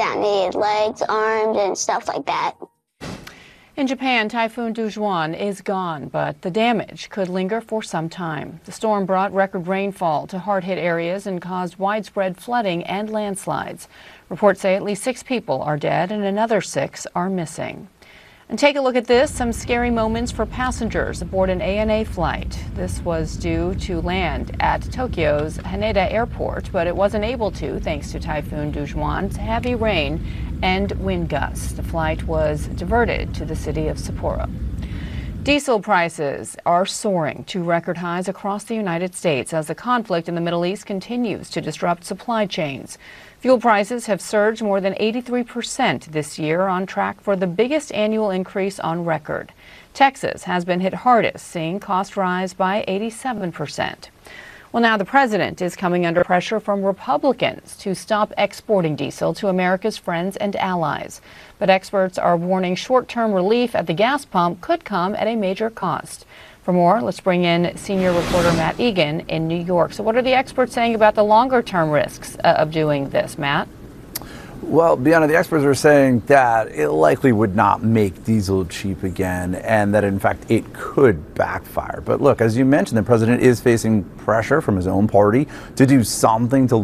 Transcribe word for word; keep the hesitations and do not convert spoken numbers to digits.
detonated legs, arms, and stuff like that. In Japan, Typhoon Dujuan is gone, but the damage could linger for some time. The storm brought record rainfall to hard-hit areas and caused widespread flooding and landslides. Reports say at least six people are dead and another six are missing. And take a look at this, some scary moments for passengers aboard an A N A flight. This was due to land at Tokyo's Haneda Airport, but it wasn't able to thanks to Typhoon Dujuan's heavy rain and wind gusts. The flight was diverted to the city of Sapporo. Diesel prices are soaring to record highs across the United States as the conflict in the Middle East continues to disrupt supply chains. Fuel prices have surged more than eighty-three percent this year, on track for the biggest annual increase on record. Texas has been hit hardest, seeing costs rise by eighty-seven percent. Well, now the president is coming under pressure from Republicans to stop exporting diesel to America's friends and allies. But experts are warning short-term relief at the gas pump could come at a major cost. For more, let's bring in senior reporter Matt Egan in New York. So what are the experts saying about the longer-term risks uh, of doing this, Matt? Well, Bianna, the experts are saying that it likely would not make diesel cheap again, and that in fact it could backfire. But look, as you mentioned, the president is facing pressure from his own party to do something to